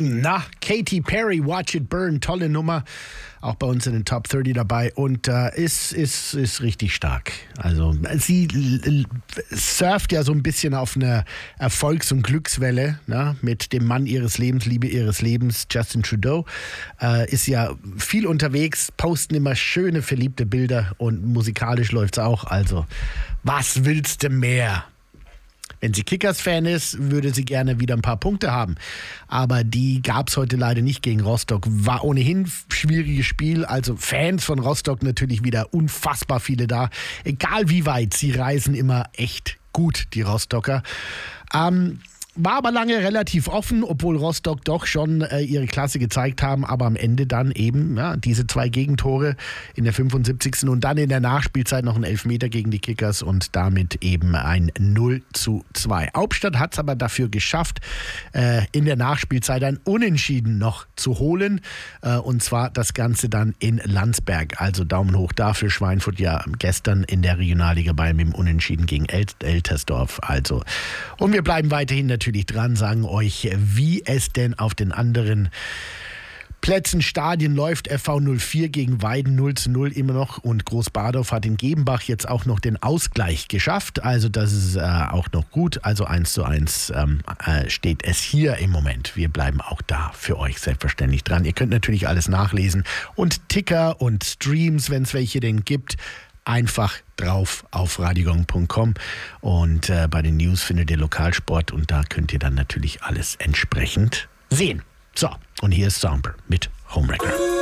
Na, Katy Perry, Watch It Burn, tolle Nummer, auch bei uns in den Top 30 dabei und ist richtig stark. Also sie surft ja so ein bisschen auf eine Erfolgs- und Glückswelle, ne, mit dem Mann ihres Lebens, Liebe ihres Lebens, Justin Trudeau. Ist ja viel unterwegs, posten immer schöne verliebte Bilder und musikalisch läuft's auch. Also, was willst du mehr? Wenn sie Kickers-Fan ist, würde sie gerne wieder ein paar Punkte haben. Aber die gab es heute leider nicht gegen Rostock. War ohnehin ein schwieriges Spiel. Also Fans von Rostock natürlich wieder unfassbar viele da. Egal wie weit, sie reisen immer echt gut, die Rostocker. War aber lange relativ offen, obwohl Rostock doch schon ihre Klasse gezeigt haben, aber am Ende dann eben diese 2 Gegentore in der 75. und dann in der Nachspielzeit noch ein Elfmeter gegen die Kickers und damit eben ein 0:2. Hauptstadt hat es aber dafür geschafft, in der Nachspielzeit ein Unentschieden noch zu holen und zwar das Ganze dann in Landsberg. Also Daumen hoch dafür, Schweinfurt ja gestern in der Regionalliga Bayern mit dem Unentschieden gegen Eltersdorf. Also, und wir bleiben weiterhin natürlich dran, sagen euch, wie es denn auf den anderen Plätzen, Stadien läuft. FV 04 gegen Weiden 0:0 immer noch und Großbadorf hat in Gebenbach jetzt auch noch den Ausgleich geschafft. Also das ist auch noch gut. Also 1:1 steht es hier im Moment. Wir bleiben auch da für euch selbstverständlich dran. Ihr könnt natürlich alles nachlesen und Ticker und Streams, wenn es welche denn gibt, einfach drauf auf radiogong.com und bei den News findet ihr Lokalsport und da könnt ihr dann natürlich alles entsprechend sehen. So, und hier ist Soundbar mit Homewrecker.